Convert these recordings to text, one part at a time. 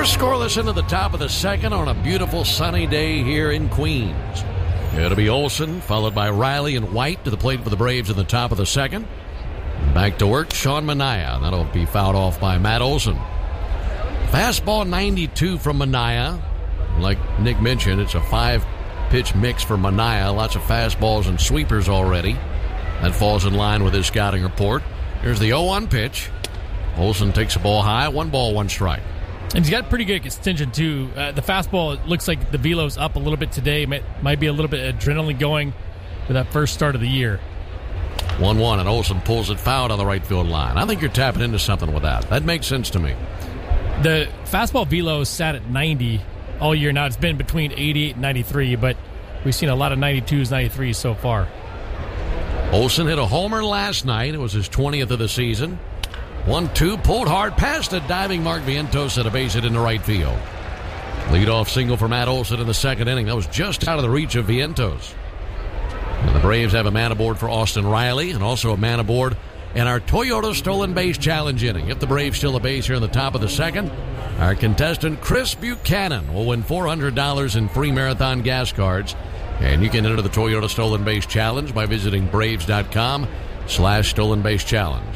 We're scoreless into the top of the second on a beautiful sunny day here in Queens. It'll be Olson, followed by Riley and White to the plate for the Braves in the top of the second. Back to work, Sean Manaea. That'll be fouled off by Matt Olson. Fastball 92 from Manaea. Like Nick mentioned, it's a 5-pitch mix for Manaea. Lots of fastballs and sweepers already. That falls in line with his scouting report. Here's the 0-1 pitch. Olson takes a ball high. 1 ball, 1 strike. And he's got pretty good extension, too. The fastball, it looks like the velo's up a little bit today. Might be a little bit of adrenaline going for that first start of the year. 1-1, and Olson pulls it foul on the right field line. I think you're tapping into something with that. That makes sense to me. The fastball velo is sat at 90 all year now. It's been between 88 and 93, but we've seen a lot of 92s, 93s so far. Olson hit a homer last night. It was his 20th of the season. 1-2, pulled hard past a diving Mark Vientos at a base hit into right field. Leadoff single for Matt Olson in the second inning. That was just out of the reach of Vientos. And the Braves have a man aboard for Austin Riley and also a man aboard in our Toyota Stolen Base Challenge inning. If the Braves steal a base here in the top of the second, our contestant Chris Buchanan will win $400 in free Marathon gas cards. And you can enter the Toyota Stolen Base Challenge by visiting Braves.com/Stolen Base Challenge.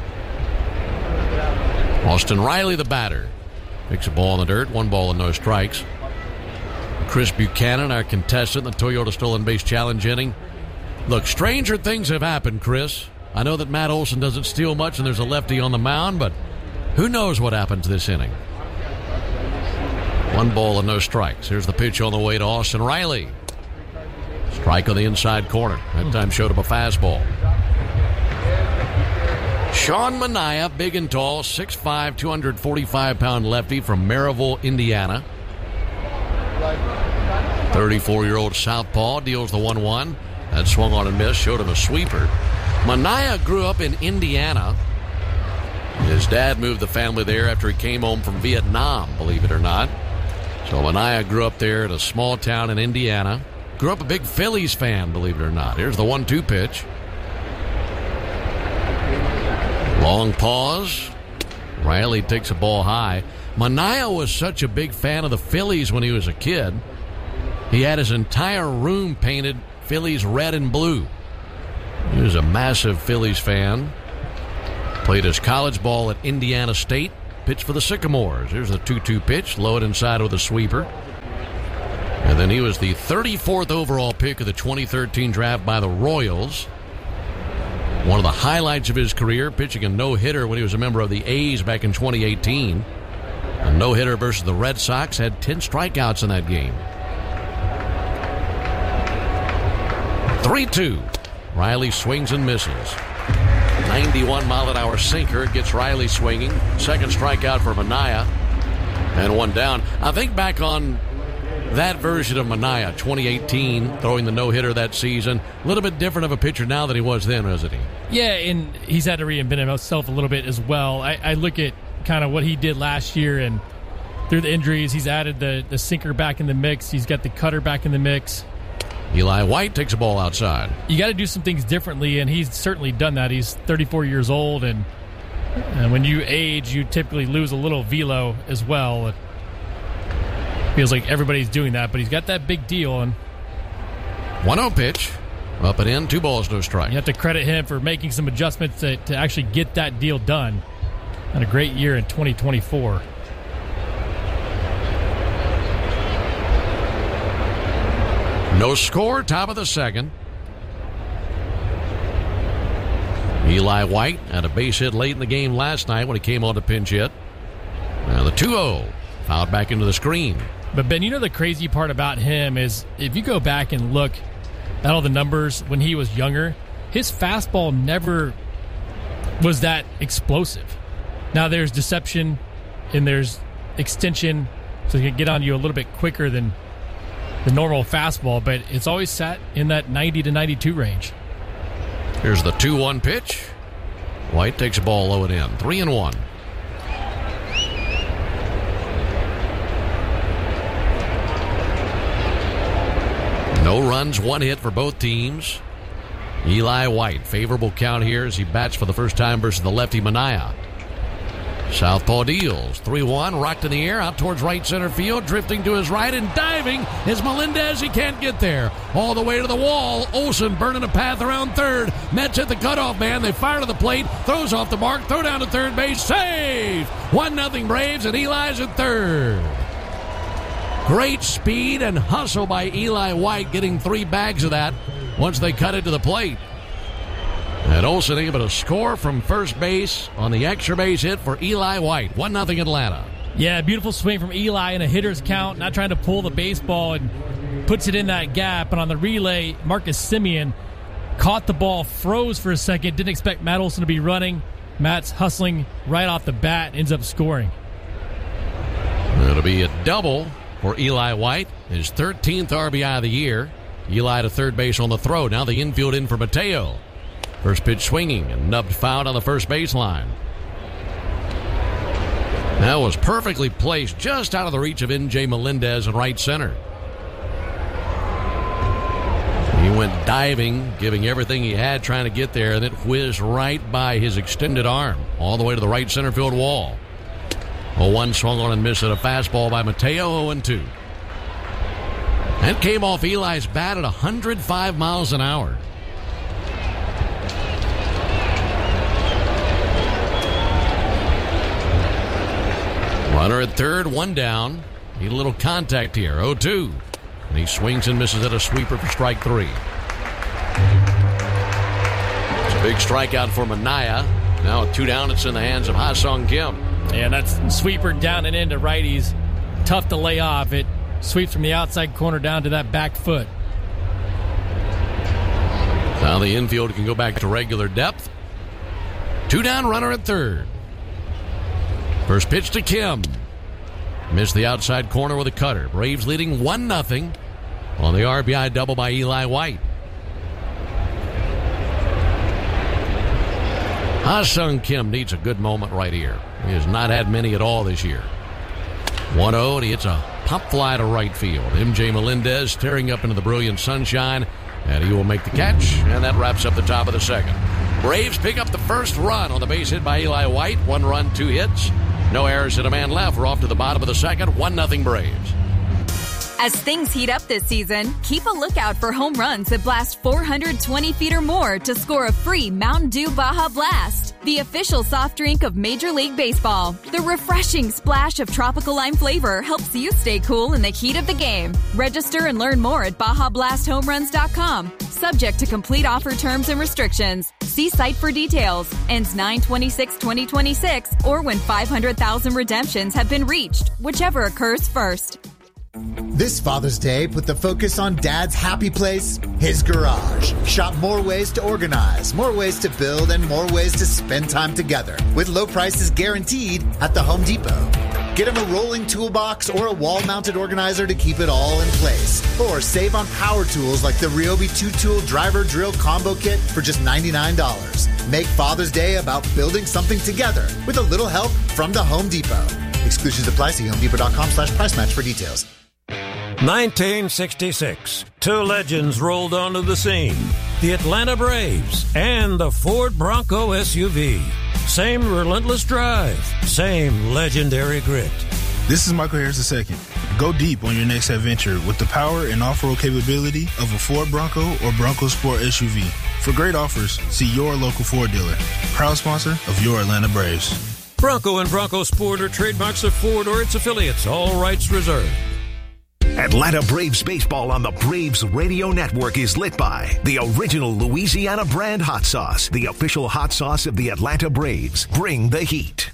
Austin Riley, the batter, picks a ball in the dirt. 1 ball and no strikes. Chris Buchanan, our contestant in the Toyota Stolen Base Challenge inning. Look, stranger things have happened, Chris. I know that Matt Olson doesn't steal much and there's a lefty on the mound, but who knows what happens this inning? 1 ball and no strikes. Here's the pitch on the way to Austin Riley. Strike on the inside corner. That time showed up a fastball. Sean Manaea, big and tall, 6'5", 245-pound lefty from Maryville, Indiana. 34-year-old southpaw deals the 1-1. That swung on and missed, showed him a sweeper. Manaea grew up in Indiana. His dad moved the family there after he came home from Vietnam, believe it or not. So Manaea grew up there in a small town in Indiana. Grew up a big Phillies fan, believe it or not. Here's the 1-2 pitch. Long pause. Riley takes a ball high. Manaea was such a big fan of the Phillies when he was a kid. He had his entire room painted Phillies red and blue. He was a massive Phillies fan. Played his college ball at Indiana State. Pitched for the Sycamores. Here's the 2-2 pitch. Low and inside with a sweeper. And then he was the 34th overall pick of the 2013 draft by the Royals. One of the highlights of his career, pitching a no-hitter when he was a member of the A's back in 2018. A no-hitter versus the Red Sox, had 10 strikeouts in that game. 3-2. Riley swings and misses. 91-mile-an-hour sinker gets Riley swinging. Second strikeout for Manaea. And 1 down. I think back on that version of Manaea, 2018, throwing the no-hitter that season. A little bit different of a pitcher now than he was then, isn't he? Yeah, and he's had to reinvent himself a little bit as well. I look at kind of what he did last year, and through the injuries, he's added the sinker back in the mix. He's got the cutter back in the mix. Eli White takes a ball outside. You got to do some things differently, and he's certainly done that. He's 34 years old, and when you age, you typically lose a little velo as well. It feels like everybody's doing that, but he's got that big deal. And 1-0 pitch. Up and in, 2 balls, no strike. You have to credit him for making some adjustments to actually get that deal done. And a great year in 2024. No score, top of the second. Eli White had a base hit late in the game last night when he came on to pinch hit. Now the 2-0, fouled back into the screen. But, Ben, you know the crazy part about him is if you go back and look at all the numbers when he was younger, his fastball never was that explosive. Now there's deception and there's extension, so he can get on you a little bit quicker than the normal fastball, but it's always sat in that 90 to 92 range. Here's the 2-1 pitch. White takes a ball low and in. 3-1. No runs, 1 hit for both teams. Eli White, favorable count here as he bats for the first time versus the lefty Manaea. Southpaw deals. 3-1, rocked in the air, out towards right center field, drifting to his right and diving is Melendez. He can't get there. All the way to the wall. Olsen burning a path around third. Mets hit the cutoff man. They fire to the plate. Throws off the mark. Throw down to third base. Save! 1-0 Braves, and Eli's at third. Great speed and hustle by Eli White, getting 3 bags of that once they cut it to the plate. And Olsen able to score from first base on the extra base hit for Eli White. 1-0 Atlanta. Yeah, beautiful swing from Eli in a hitter's count, not trying to pull the baseball, and puts it in that gap. And on the relay, Marcus Semien caught the ball, froze for a second, didn't expect Matt Olson to be running. Matt's hustling right off the bat, ends up scoring. It'll be a double for Eli White, his 13th RBI of the year. Eli to third base on the throw. Now the infield in for Mateo. First pitch swinging and nubbed foul on the first baseline. That was perfectly placed just out of the reach of N.J. Melendez in right center. He went diving, giving everything he had trying to get there, and it whizzed right by his extended arm all the way to the right center field wall. 0-1 swung on and missed at a fastball by Mateo. 0-2. That came off Eli's bat at 105 miles an hour. Runner at third, 1 down. Need a little contact here. 0-2. And he swings and misses at a sweeper for strike 3. It's a big strikeout for Manaea. Now with 2 down, it's in the hands of Ha-Seong Kim. Yeah, that's sweeper down and into righties. Tough to lay off. It sweeps from the outside corner down to that back foot. Now the infield can go back to regular depth. 2 down, runner at third. First pitch to Kim. Missed the outside corner with a cutter. Braves leading 1-0 on the RBI double by Eli White. Ha-Seong Kim needs a good moment right here. He has not had many at all this year. 1-0, and he hits a pop fly to right field. M.J. Melendez tearing up into the brilliant sunshine, and he will make the catch, and that wraps up the top of the second. Braves pick up the first run on the base hit by Eli White. 1 run, 2 hits. No errors and a man left. We're off to the bottom of the second. 1-0 Braves. As things heat up this season, keep a lookout for home runs that blast 420 feet or more to score a free Mountain Dew Baja Blast, the official soft drink of Major League Baseball. The refreshing splash of tropical lime flavor helps you stay cool in the heat of the game. Register and learn more at BajaBlastHomeRuns.com. Subject to complete offer terms and restrictions. See site for details. Ends 9/26/2026 or when 500,000 redemptions have been reached, whichever occurs first. This Father's Day, put the focus on Dad's happy place, his garage. Shop more ways to organize, more ways to build, and more ways to spend time together with low prices guaranteed at the Home Depot. Get him a rolling toolbox or a wall-mounted organizer to keep it all in place. Or save on power tools like the Ryobi 2-tool driver drill combo kit for just $99. Make Father's Day about building something together with a little help from the Home Depot. Exclusions apply. See HomeDepot.com/price match for details. 1966, 2 legends rolled onto the scene. The Atlanta Braves and the Ford Bronco SUV. Same relentless drive, same legendary grit. This is Michael Harris II. Go deep on your next adventure with the power and off-road capability of a Ford Bronco or Bronco Sport SUV. For great offers, see your local Ford dealer. Proud sponsor of your Atlanta Braves. Bronco and Bronco Sport are trademarks of Ford or its affiliates. All rights reserved. Atlanta Braves baseball on the Braves Radio Network is lit by the original Louisiana brand hot sauce, the official hot sauce of the Atlanta Braves. Bring the heat.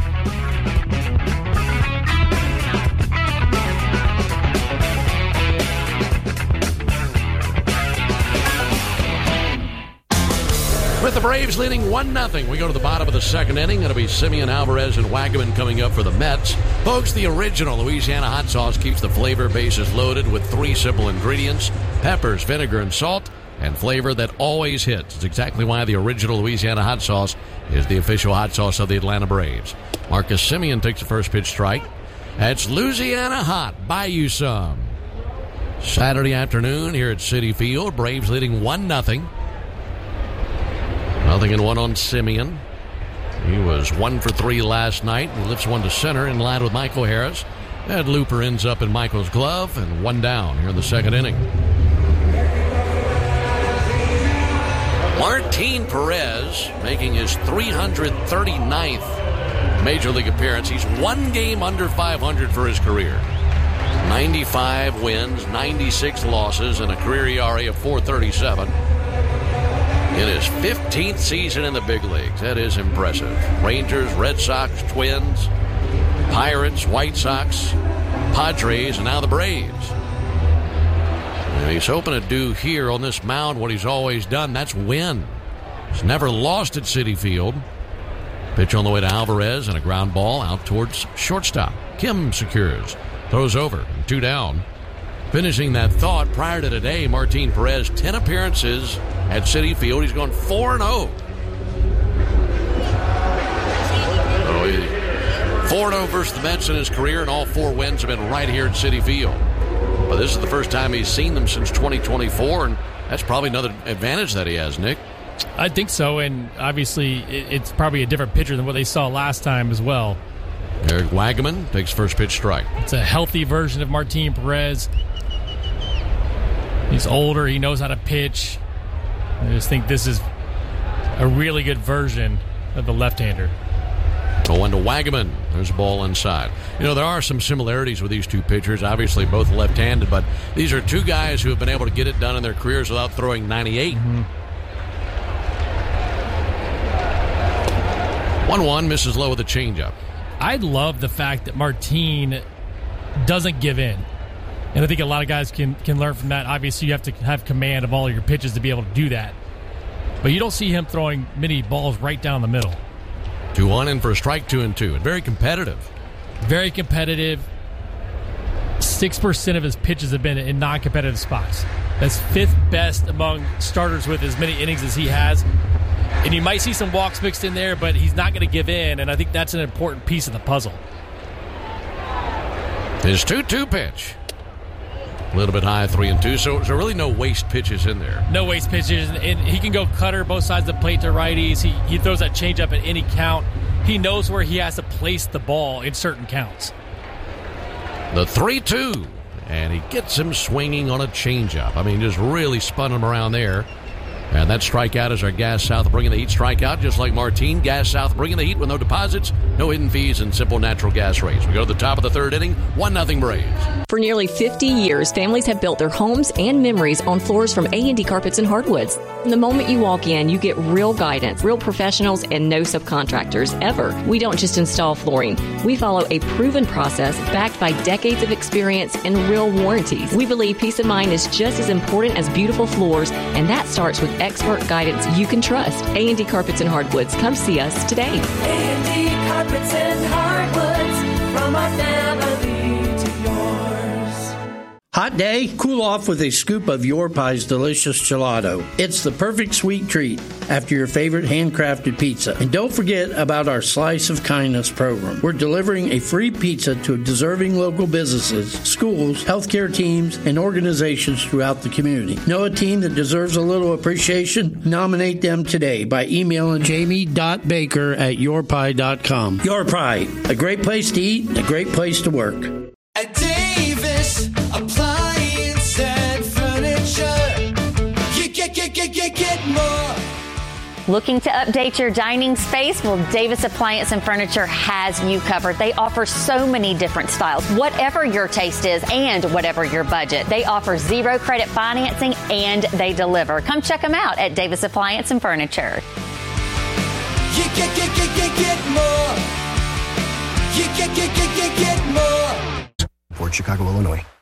With the Braves leading 1-0, we go to the bottom of the second inning. It'll be Semien, Alvarez, and Wagaman coming up for the Mets. Folks, the original Louisiana hot sauce keeps the flavor bases loaded with 3 simple ingredients: peppers, vinegar, and salt, and flavor that always hits. It's exactly why the original Louisiana hot sauce is the official hot sauce of the Atlanta Braves. Marcus Semien takes the first pitch strike. That's Louisiana hot. Buy you some. Saturday afternoon here at Citi Field. Braves leading 1-0. 0-1 on Semien. He was 1 for 3 last night. He lifts one to center in line with Michael Harris. That looper ends up in Michael's glove, and 1 down here in the second inning. Martin Perez making his 339th Major League appearance. He's 1 game under 500 for his career. 95 wins, 96 losses, and a career ERA of 4.37. In his 15th season in the big leagues. That is impressive. Rangers, Red Sox, Twins, Pirates, White Sox, Padres, and now the Braves. And he's hoping to do here on this mound what he's always done. That's win. He's never lost at Citi Field. Pitch on the way to Alvarez and a ground ball out towards shortstop. Kim secures. Throws over. 2 down. Finishing that thought, prior to today, Martin Perez, 10 appearances at Citi Field. He's gone 4-0. 4-0 versus the Mets in his career, and all 4 wins have been right here at Citi Field. But this is the first time he's seen them since 2024, and that's probably another advantage that he has, Nick. I think so, and obviously it's probably a different pitcher than what they saw last time as well. Eric Wagaman takes first pitch strike. It's a healthy version of Martin Perez. He's older. He knows how to pitch. I just think this is a really good version of the left-hander. 0-1 to Wagaman. There's a ball inside. You know, there are some similarities with these two pitchers. Obviously, both left-handed, but these are two guys who have been able to get it done in their careers without throwing 98. 1-1, misses low with a changeup. I love the fact that Martin doesn't give in. And I think a lot of guys can learn from that. Obviously, you have to have command of all of your pitches to be able to do that. But you don't see him throwing many balls right down the middle. 2-1 in for a strike, 2-2. And very competitive. Very competitive. 6% of his pitches have been in non-competitive spots. That's 5th best among starters with as many innings as he has. And you might see some walks mixed in there, but he's not going to give in, and I think that's an important piece of the puzzle. His 2-2 pitch. A little bit high, 3-2, so really no waste pitches in there. No waste pitches, and he can go cutter both sides of the plate to righties. He throws that changeup at any count. He knows where he has to place the ball in certain counts. The 3-2, and he gets him swinging on a changeup. I mean, just really spun him around there. And that strikeout is our Gas South Bringing the Heat strikeout, just like Martin. Gas South Bringing the Heat with no deposits, no hidden fees, and simple natural gas rates. We go to the top of the 3rd inning, 1-0 Braves. For nearly 50 years, families have built their homes and memories on floors from A&D Carpets and Hardwoods. From the moment you walk in, you get real guidance, real professionals, and no subcontractors, ever. We don't just install flooring. We follow a proven process backed by decades of experience and real warranties. We believe peace of mind is just as important as beautiful floors, and that starts with expert guidance you can trust. A&D Carpets and Hardwoods. Come see us today. A&D Carpets and Hardwoods, from our family to yours. Hot day? Cool off with a scoop of Your Pie's delicious gelato. It's the perfect sweet treat after your favorite handcrafted pizza. And don't forget about our Slice of Kindness program. We're delivering a free pizza to deserving local businesses, schools, healthcare teams, and organizations throughout the community. Know a team that deserves a little appreciation? Nominate them today by emailing jamie.baker@yourpie.com. Your Pie, a great place to eat and a great place to work. At Davis Appliance and Furniture, you get more. Looking to update your dining space? Well, Davis Appliance and Furniture has you covered. They offer so many different styles, whatever your taste is and whatever your budget. They offer 0 credit financing and they deliver. Come check them out at Davis Appliance and Furniture. You get more. You get more. Fort Chicago, Illinois.